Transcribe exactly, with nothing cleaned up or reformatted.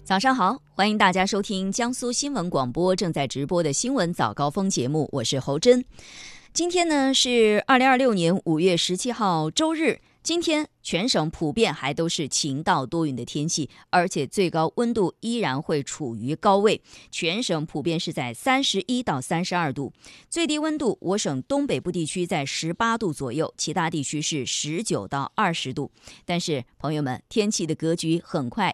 早上好，欢迎大家收听江苏新闻广播正在直播的新闻早高峰节目，我是侯真。今天呢是二零二六年五月十七号周日，今天全省普遍还都是晴到多云的天气，而且最高温度依然会处于高位，全省普遍是在三十一到三十二度，最低温度我省东北部地区在十八度左右，其他地区是十九到二十度。但是朋友们，天气的格局很快